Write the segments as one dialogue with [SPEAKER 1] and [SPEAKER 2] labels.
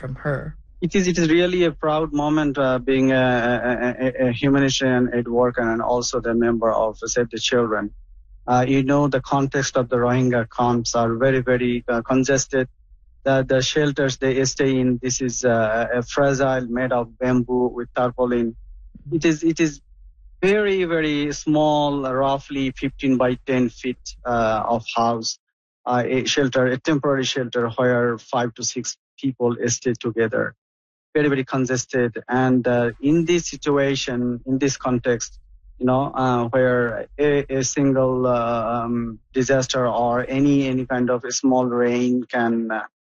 [SPEAKER 1] from her.
[SPEAKER 2] It is really a proud moment being a humanitarian aid worker and also the member of Save the Children. The context of the Rohingya camps are very, very congested. The shelters they stay in, this is a fragile made of bamboo with tarpaulin. It is very, very small, roughly 15 by 10 feet of house, a temporary shelter where 5 to 6 people stay together. Very, very congested. And in this situation, in this context, where a single disaster or any kind of a small rain can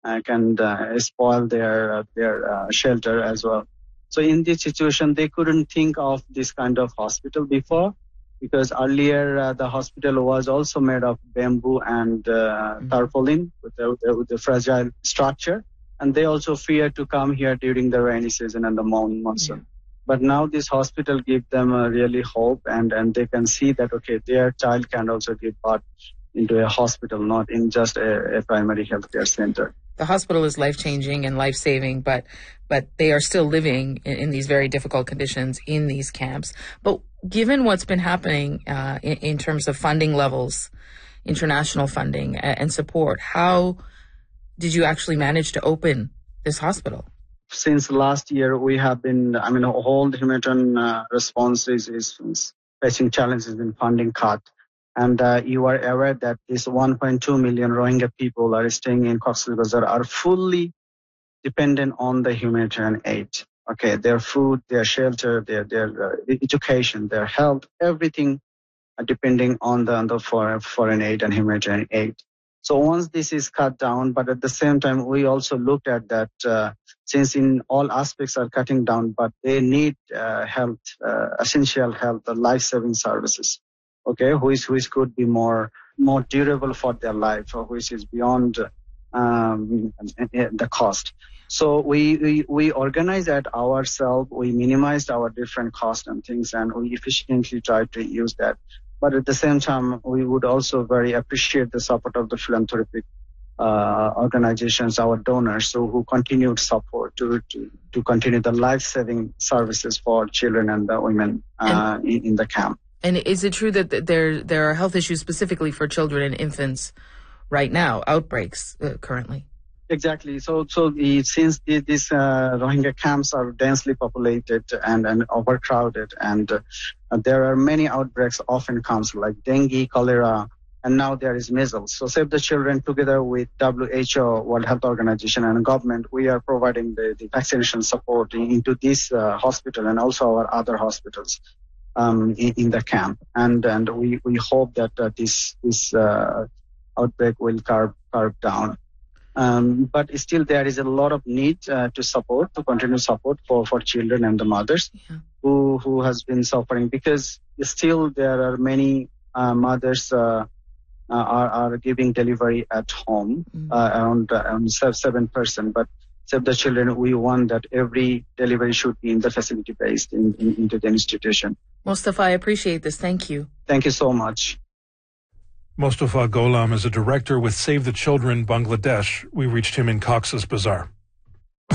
[SPEAKER 2] spoil their shelter as well. So in this situation, they couldn't think of this kind of hospital before, because earlier the hospital was also made of bamboo and tarpaulin with the fragile structure. And they also fear to come here during the rainy season and the monsoon. Yeah. But now this hospital gives them really hope, and they can see that, okay, their child can also give birth into a hospital, not in just a primary healthcare center.
[SPEAKER 1] The hospital is life-changing and life-saving, but they are still living in these very difficult conditions in these camps. But given what's been happening in terms of funding levels, international funding and support, how did you actually manage to open this hospital?
[SPEAKER 2] Since last year, we have been, whole humanitarian response is facing challenges in funding cut. And you are aware that this 1.2 million Rohingya people are staying in Cox's Bazar are fully dependent on the humanitarian aid. Okay, their food, their shelter, their education, their health, everything are depending on the foreign aid and humanitarian aid. So once this is cut down, but at the same time, we also looked at that since in all aspects are cutting down, but they need health, essential health, life-saving services. Okay, which could be more durable for their life, or which is beyond the cost. So we organized that ourselves. We minimized our different costs and things, and we efficiently tried to use that. But at the same time, we would also very appreciate the support of the philanthropic organizations, our donors, who continued support to continue the life-saving services for children and the women in the camp.
[SPEAKER 1] And is it true that there are health issues specifically for children and infants right now, outbreaks currently?
[SPEAKER 2] Exactly. So since these Rohingya camps are densely populated and overcrowded, and there are many outbreaks often comes like dengue, cholera, and now there is measles. So Save the Children, together with WHO, World Health Organization, and government, we are providing the vaccination support into this hospital and also our other hospitals in the camp. And we hope that this outbreak will curb down. But still there is a lot of need to continue support for children and the mothers who has been suffering, because still there are many mothers are giving delivery at home, around 7%. But Save the Children, we want that every delivery should be in the facility based into the institution.
[SPEAKER 1] Mustafa, I appreciate this. Thank you.
[SPEAKER 2] Thank you so much.
[SPEAKER 3] Mustafa Gholam is a director with Save the Children Bangladesh. We reached him in Cox's Bazar.